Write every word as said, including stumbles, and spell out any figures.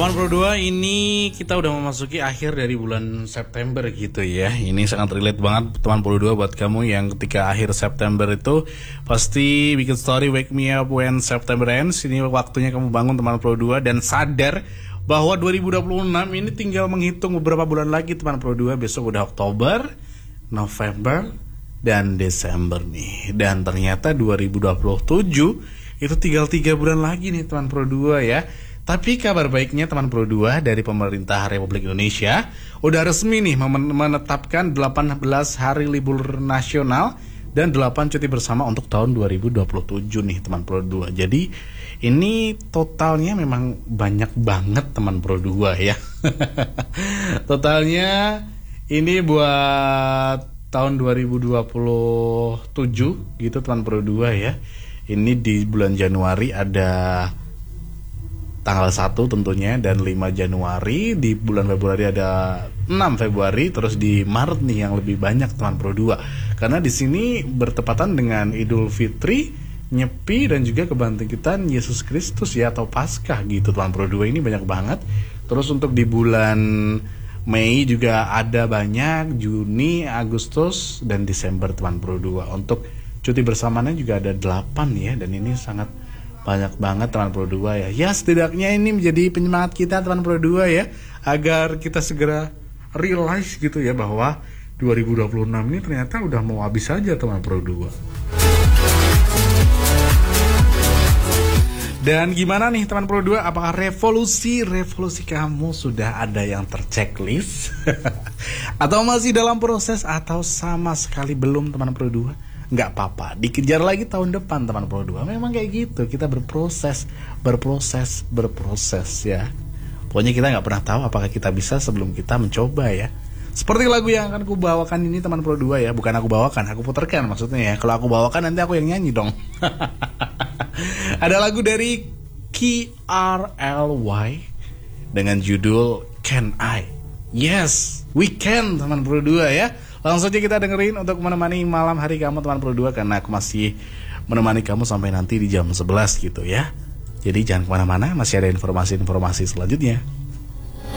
Teman Pro dua, ini kita udah memasuki akhir dari bulan September gitu ya. Ini sangat relate banget teman Pro dua buat kamu yang ketika akhir September itu pasti bikin story wake me up when September ends. Ini waktunya kamu bangun teman Pro dua dan sadar bahwa dua ribu dua puluh enam ini tinggal menghitung beberapa bulan lagi teman Pro dua. Besok udah Oktober, November, dan Desember nih. Dan ternyata dua ribu dua puluh tujuh itu tinggal tiga bulan lagi nih teman Pro dua ya. Tapi kabar baiknya teman Pro dua dari pemerintah Republik Indonesia udah resmi nih menetapkan delapan belas hari libur nasional dan delapan cuti bersama untuk tahun dua ribu dua puluh tujuh nih teman Pro dua. Jadi ini totalnya memang banyak banget teman Pro dua ya. Totalnya ini buat tahun dua ribu dua puluh tujuh gitu teman Pro dua ya. Ini di bulan Januari ada tanggal satu tentunya dan lima Januari, di bulan Februari ada enam Februari, terus di Maret nih yang lebih banyak teman Pro dua. Karena di sini bertepatan dengan Idul Fitri, Nyepi dan juga kebangkitan Yesus Kristus ya atau Paskah gitu teman Pro dua, ini banyak banget. Terus untuk di bulan Mei juga ada banyak, Juni, Agustus dan Desember teman Pro dua. Untuk cuti bersamanya juga ada delapan ya, dan ini sangat banyak banget teman Pro dua ya. Ya setidaknya ini menjadi penyemangat kita teman Pro dua ya, agar kita segera realize gitu ya bahwa dua ribu dua puluh enam ini ternyata udah mau habis saja teman Pro dua. Dan gimana nih teman Pro dua, apakah revolusi revolusi kamu sudah ada yang terchecklist atau masih dalam proses atau sama sekali belum teman Pro dua? Nggak apa-apa, dikejar lagi tahun depan teman Pro dua. Memang kayak gitu, kita berproses, berproses, berproses ya. Pokoknya kita nggak pernah tahu apakah kita bisa sebelum kita mencoba ya. Seperti lagu yang akan aku bawakan ini teman Pro dua ya. Bukan aku bawakan, aku putarkan maksudnya ya. Kalau aku bawakan nanti aku yang nyanyi dong. Ada lagu dari K R L Y dengan judul Can I? Yes, we can teman Pro dua ya. Langsung saja kita dengerin untuk menemani malam hari kamu teman Pro dua, karena aku masih menemani kamu sampai nanti di jam sebelas gitu ya. Jadi jangan kemana-mana, masih ada informasi-informasi selanjutnya.